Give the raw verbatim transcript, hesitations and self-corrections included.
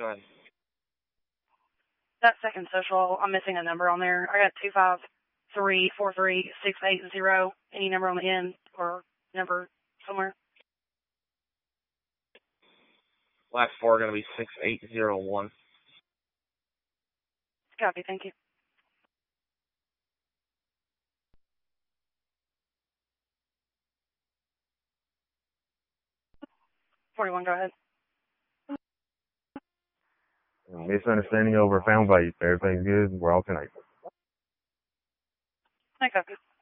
Go ahead. That second social, I'm missing a number on there. I got two five three four three six eight zero. Any number on the end or number somewhere? Last four are going to be six eight zero one. Copy, thank you. forty-one, go ahead. Misunderstanding over found value. Everything's good. We're all connected. I copy.